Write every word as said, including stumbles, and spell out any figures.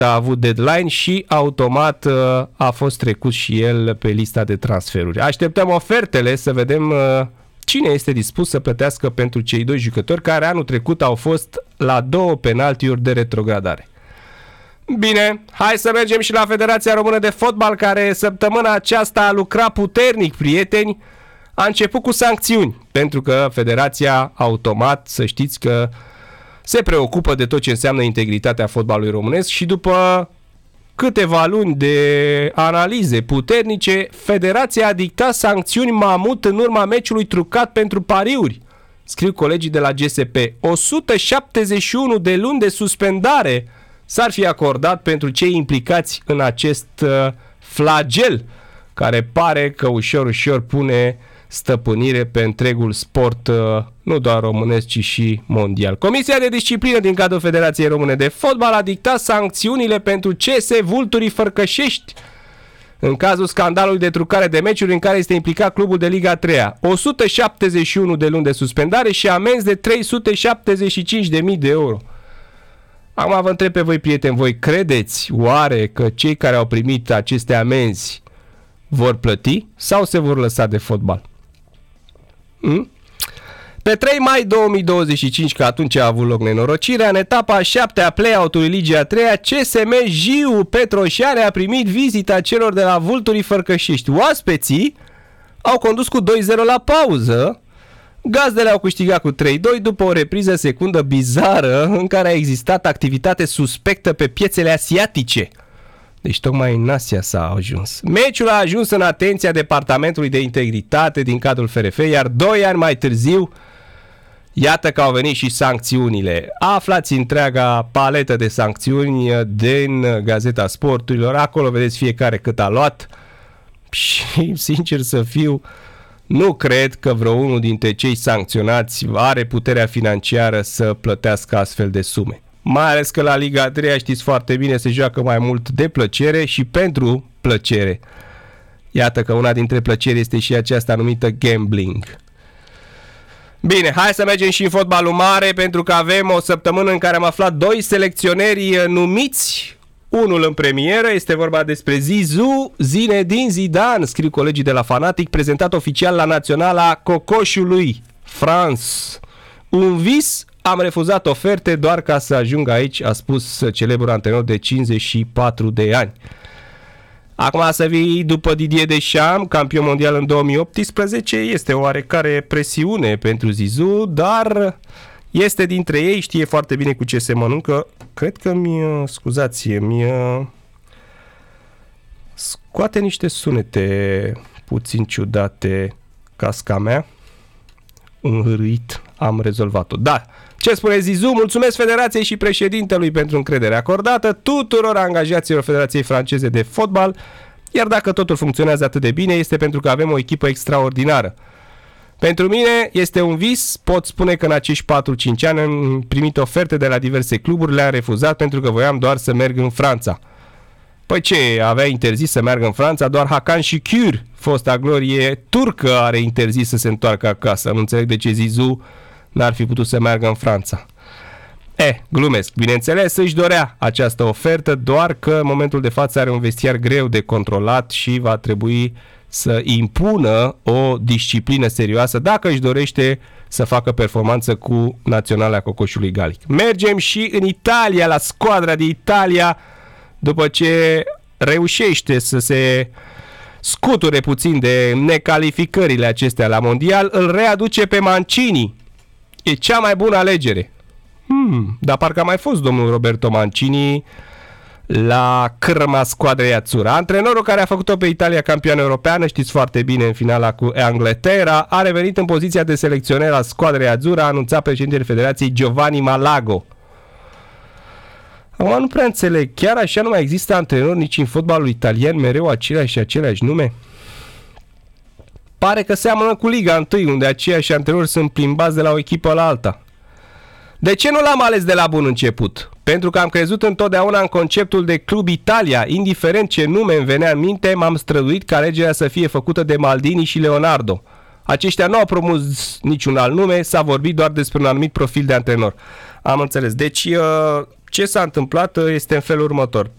a avut deadline și automat a fost trecut și el pe lista de transferuri. Așteptăm ofertele să vedem cine este dispus să plătească pentru cei doi jucători care anul trecut au fost la două penaltiuri de retrogradare. Bine, hai să mergem și la Federația Română de Fotbal, care săptămâna aceasta a lucrat puternic, prieteni. A început cu sancțiuni, pentru că Federația automat, să știți că se preocupă de tot ce înseamnă integritatea fotbalului românesc și după câteva luni de analize puternice, Federația a dictat sancțiuni mamut în urma meciului trucat pentru pariuri. Scriu colegii de la G S P. o sută șaptezeci și unu de luni de suspendare s-ar fi acordat pentru cei implicați în acest flagel, care pare că ușor, ușor pune stăpânire pe întregul sport, nu doar românesc, ci și mondial. Comisia de disciplină din cadrul Federației Române de Fotbal a dictat sancțiunile pentru C S Vulturii Fărcășești în cazul scandalului de trucare de meciuri în care este implicat clubul de Liga a treia. o sută șaptezeci și unu de luni de suspendare și amenzi de trei sute șaptezeci și cinci de mii de euro. Acum vă întreb pe voi, prieteni, voi credeți oare că cei care au primit aceste amenzi vor plăti sau se vor lăsa de fotbal? Hmm? Pe trei mai două mii douăzeci și cinci, că atunci a avut loc nenorocirea, în etapa a șaptea a play-out-ului Ligii a treia, C S M Jiu Petroșane a primit vizita celor de la Vulturii Fărcășești. Oaspeții au condus cu doi zero la pauză. Gazdele au câștigat cu trei doi după o repriză secundă bizară în care a existat activitate suspectă pe piețele asiatice. Deci tocmai în Asia s-a ajuns. Meciul a ajuns în atenția Departamentului de Integritate din cadrul F R F, iar doi ani mai târziu, iată că au venit și sancțiunile. Aflați întreaga paletă de sancțiuni din Gazeta Sporturilor, acolo vedeți fiecare cât a luat și, sincer să fiu, nu cred că vreunul dintre cei sancționați are puterea financiară să plătească astfel de sume. Mai ales că la Liga a treia, știți foarte bine, se joacă mai mult de plăcere și pentru plăcere. Iată că una dintre plăceri este și aceasta numită gambling. Bine, hai să mergem și în fotbalul mare, pentru că avem o săptămână în care am aflat doi selecționeri numiți. Unul în premieră, este vorba despre Zizou Zinedine Zidane, scriu colegii de la Fanatic, prezentat oficial la Naționala Cocoșului France. Un vis, am refuzat oferte doar ca să ajung aici, a spus celebrul antrenor de cincizeci și patru de ani. Acum să vii după Didier Deschamps, campion mondial în două mii optsprezece, este oarecare presiune pentru Zizou, dar este dintre ei, știe foarte bine cu ce se mănâncă. Cred că mi, scuzați, mi scoate niște sunete puțin ciudate casca mea. Înhârâit, am rezolvat-o. Da, ce spune Zizou? Mulțumesc Federației și președintelui pentru încredere acordată, tuturor angajaților Federației Franceze de Fotbal, iar dacă totul funcționează atât de bine, este pentru că avem o echipă extraordinară. Pentru mine este un vis, pot spune că în acești patru cinci ani am primit oferte de la diverse cluburi, le-am refuzat pentru că voiam doar să merg în Franța. Păi ce, avea interzis să meargă în Franța? Doar Hakan Şükür, fosta glorie turcă, are interzis să se întoarcă acasă. Nu înțeleg de ce Zizou n-ar fi putut să meargă în Franța. Eh, glumesc. Bineînțeles, își dorea această ofertă, doar că în momentul de față are un vestiar greu de controlat și va trebui să impună o disciplină serioasă dacă își dorește să facă performanță cu Naționala Cocoșului Galic. Mergem și în Italia, la squadra de Italia, după ce reușește să se scuture puțin de necalificările acestea la mondial, îl readuce pe Mancini. E cea mai bună alegere. Hmm, dar parcă a mai fost domnul Roberto Mancini la crma squadrei azzurra. Antrenorul care a făcut-o pe Italia campioană europeană, știți foarte bine, în finala cu Angleterra, a revenit în poziția de selecționer al squadrei azzurra, a anunțat președintele Federației Giovanni Malago. Acum nu prea înțeleg, chiar așa nu mai există antrenori nici în fotbalul italian, mereu aceleași și aceleași nume? Pare că seamănă cu Liga unu, unde aceiași antrenori sunt plimbați de la o echipă la alta. De ce nu l-am ales de la bun început? Pentru că am crezut întotdeauna în conceptul de Club Italia, indiferent ce nume îmi venea în minte, m-am străduit ca alegerea să fie făcută de Maldini și Leonardo. Aceștia nu au propus niciun alt nume, s-a vorbit doar despre un anumit profil de antrenor. Am înțeles. Deci ce s-a întâmplat este în felul următor.